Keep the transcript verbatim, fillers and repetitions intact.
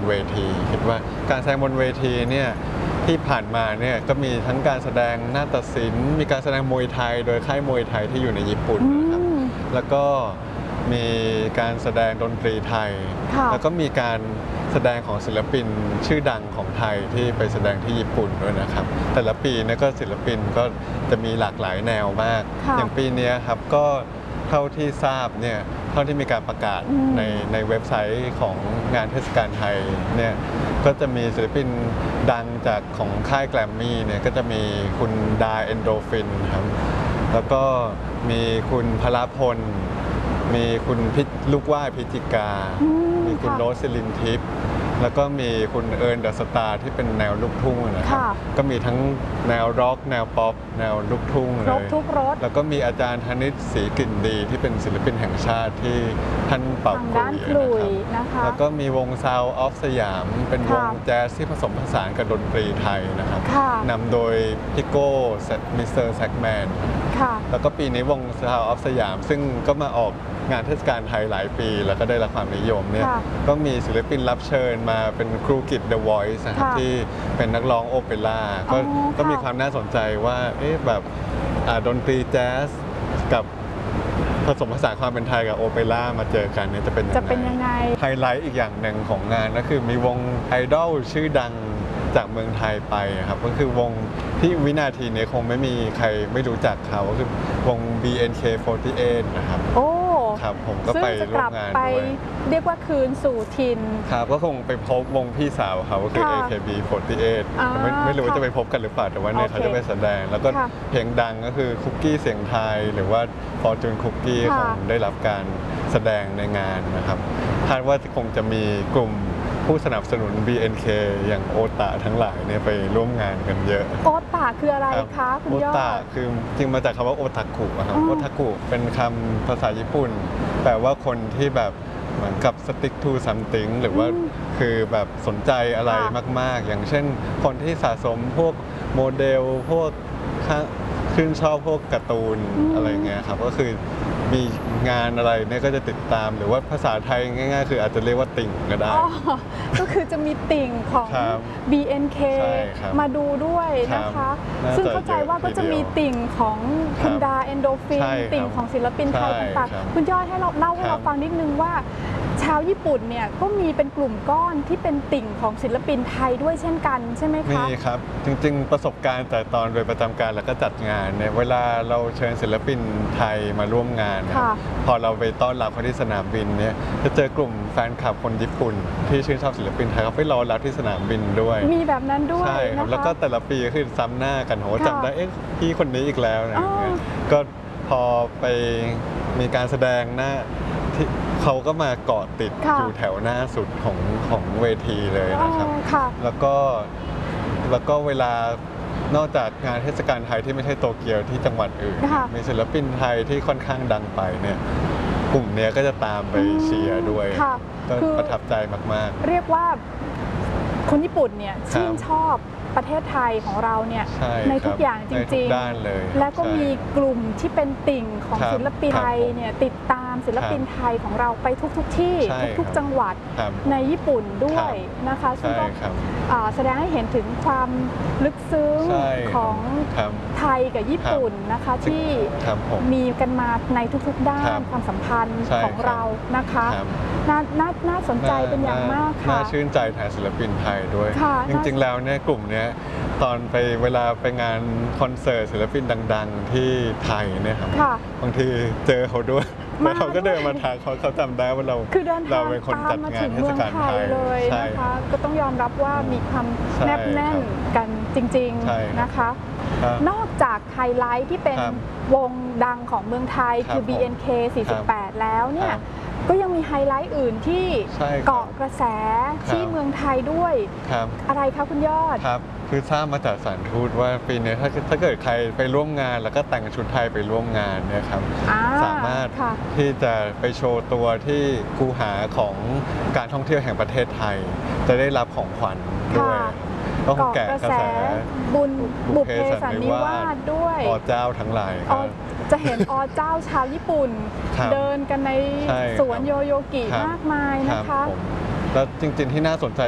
นเวทีคิดว่าการแสดงบนเวทีเนี่ยที่ผ่านมาเนี่ยก็มีทั้งการแสดงนาฏศิลป์มีการแสดงมวยไทยโดยค่ายมวยไทยที่อยู่ในญี่ปุ่นนะครับแล้วก็มีการแสดงดนตรีไทยแล้วก็มีการแสดงของศิลปินชื่อดังของไทยที่ไปแสดงที่ญี่ปุ่นด้วยนะครับแต่ละปีเนี่ยก็ศิลปินก็จะมีหลากหลายแนวมากอย่างปีนี้ครับก็เท่าที่ทราบเนี่ยเท่าที่มีการประกาศในในเว็บไซต์ของงานเทศกาลไทยเนี่ยก็จะมีศิลปินดังจากของค่ายแกรมมี่เนี่ยก็จะมีคุณดาเอนโดฟินครับแล้วก็มีคุณพลพลมีคุณพิลูกว่าพิจิกามีคุณโรสซิลินทิพย์แล้วก็มีคุณเอิร์นเดอะสตาร์ที่เป็นแนวลูกทุ่งนะครับก็มีทั้งแนวร็อกแนวป๊อปแนวลูกทุ่งเลยทุกรสแล้วก็มีอาจารย์ธนิตศรีกลิ่นดีที่เป็นศิลปินแห่งชาติที่ท่านเป่าขลุ่ยนะครับแล้วก็มีวงซาวออฟสยามเป็นวงแจ๊สที่ผสมผสานกับดนตรีไทยนะครับนำโดยพิโก้มิสเตอร์แซกแมนแล้วก็ปีนี้วงซาวออฟสยามซึ่งก็มาออกงานเทศกาลไทยหลายปีแล้วก็ได้รับความนิยมเนี่ยก็มีศิลปินรับเชิญมาเป็นครูกิต The Voice นะครับที่เป็นนักร้องโอเปร่าก็ก็มีความน่าสนใจว่าเอ๊ะแบบดนตรีแจ๊สกับผสมผสานความเป็นไทยกับโอเปร่ามาเจอกันเนี่ยจะเป็นยังไงจะเป็นยังไงไฮไลท์อีกอย่างหนึ่งของงานก็คือมีวงไอดอลชื่อดังจากเมืองไทยไปครับก็คือวงที่วินาทีนี้คงไม่มีใครไม่รู้จักเขาก็คือวง บี เอ็น เค โฟร์ตี้เอท นะครับโอ้ครับผมก็ไปร่วมงานด้วยเรียกว่าคืนสู่ถิ่นครับก็คงไปพบวงพี่สาวเขาก็คือ เอ เค บี โฟร์ตี้เอท ไม่ไม่รู้ว่าจะไปพบกันหรือเปล่าแต่ว่าเนี่ยเขาจะไปแสดงแล้วก็เพลงดังก็คือคุกกี้เสียงไทยหรือว่าฟอร์จูนคุกกี้คงได้รับการแสดงในงานนะครับคาดว่าคงจะมีกลุ่มผู้สนับสนุน บี เอ็น เค อย่างโอตาทั้งหลายเนี่ยไปร่วมงานกันเยอะโอตาคืออะไรคะคุณยอดโอตาคือจริงมาจากคำว่าโอทาคุครับโอทาคุเป็นคำภาษาญี่ปุ่นแปลว่าคนที่แบบเหมือนกับ stick to something หรือว่าคือแบบสนใจอะไรมากๆอย่างเช่นคนที่สะสมพวกโมเดลพวกชื่นชอบพวกการ์ตูนอะไรเงี้ยครับก็คือมีงานอะไรเนี่ยก็จะติดตามหรือว่าภาษาไทยง่ายๆคืออาจจะเรียกว่าติ่งก็ได้ก็คือจะมีติ่งของ บี เอ็น เค มาดูด้วยนะคะซึ่งเข้าใจว่าก็จะมีติ่งของคุณดาเอนโดฟินติ่งของศิลปินไทยต่างๆคุณยอดให้เราเล่าให้เราฟังนิดนึงว่าชาวญี่ปุ่นเนี่ยก็มีเป็นกลุ่มก้อนที่เป็นติ่งของศิลปินไทยด้วยเช่นกันใช่ไหมคะมีครับจริงๆประสบการณ์แต่ตอนโดยประจำการแล้วก็จัดงานเนี่ยเวลาเราเชิญศิลปินไทยมาร่วมงานพอเราไปต้อนรับเขาที่สนามบินเนี่ยจะเจอกลุ่มแฟนคลับคนญี่ปุ่นที่ชื่นชอบศิลปินไทยเขาไปรอรับที่สนามบินด้วยมีแบบนั้นด้วยใช่ครับแล้วก็แต่ละปีคือซ้ำหน้ากันโหจำได้เอ๊ะพี่คนนี้อีกแล้วอะไรอย่างเงี้ยก็พอไปมีการแสดงหน้าที่เขาก็มาเกาะติดอยู่แถวหน้าสุดของของเวทีเลยนะครับแล้วก็แล้วก็เวลานอกจากงานเทศกาลไทยที่ไม่ใช่โตเกียวที่จังหวัดอื่นมีศิลปินไทยที่ค่อนข้างดังไปเนี่ยกลุ่มนี้ก็จะตามไปเชียร์ด้วยก็ประทับใจมากๆเรียกว่าคนญี่ปุ่นเนี่ยชื่นชอบประเทศไทยของเราเนี่ยในทุกอย่างจริงๆและก็มีกลุ่มที่เป็นติ่งของศิลปินไทยเนี่ยติดตามศิลปินไทยของเราไปทุกๆที่ทุกๆจังหวัดในญี่ปุ่นด้วยนะคะซึ่งก็แสดงให้เห็นถึงความลึกซึ้งของไทยกับญี่ปุ่นนะคะที่มีกันมาในทุกๆด้านความสัมพันธ์ของเรานะคะน่าน่าสนใจเป็นอย่างมากค่ะน่าชื่นใจแทนศิลปินไทยด้วยจริงๆแล้วเนี่ยกลุ่มนี้ตอนไปเวลาไปงานคอนเสิร์ตศิลปินดังๆที่ไทยเนี่ยครับบางทีเจอเขาด้วยแล้วเขาก็เดินมาทางเขาเขาจำได้ว่าเราเราเป็นคนจัดงานเทศกาลไทยเลยนะคะก็ต้องยอมรับว่ามีความแนบแน่นกันจริงๆนะคะนอกจากไฮไลท์ที่เป็นวงดังของเมืองไทยคือ บี เอ็น เค สี่สิบแปดแล้วเนี่ยก็ยังมีไฮไลท์อื่นที่เกาะกระแสที่เมืองไทยด้วยอะไรคะคุณยอดครับคือทราบมาจากสถานทูตว่าปีนี้ถ้าถ้าเกิดใครไปร่วมงานแล้วก็แต่งชุดไทยไปร่วมงานเนี่ยครับสามารถที่จะไปโชว์ตัวที่คูหาของการท่องเที่ยวแห่งประเทศไทยจะได้รับของขวัญด้วยก็แกะกระแสบุญบุพเพสันนิวาสด้วยอเจ้าทั้งหลายจะเห็นอเจ้าชาวญี่ปุ่นเดินกันในสวนโยโยกิมากมายนะคะแล้วจริงๆที่น่าสนใจ